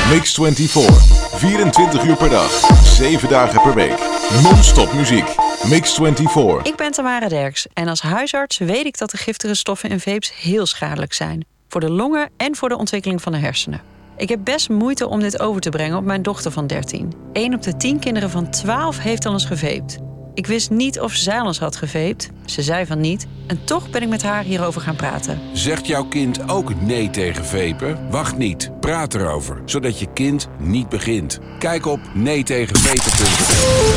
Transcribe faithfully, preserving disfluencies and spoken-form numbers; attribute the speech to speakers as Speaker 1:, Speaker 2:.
Speaker 1: Mix vierentwintig. vierentwintig uur per dag. zeven dagen per week. Non-stop muziek. Mix vierentwintig.
Speaker 2: Ik ben Tamara Derks en als huisarts weet ik dat de giftige stoffen in vapes heel schadelijk zijn. Voor de longen en voor de ontwikkeling van de hersenen. Ik heb best moeite om dit over te brengen op mijn dochter van dertien. Eén op de tien kinderen van twaalf heeft al eens gevaped. Ik wist niet of zij al eens had gevaped. Ze zei van niet. En toch ben ik met haar hierover gaan praten.
Speaker 3: Zegt jouw kind ook nee tegen vapen? Wacht niet. Praat erover, zodat je kind niet begint. Kijk op nee tegen vapen punt n l.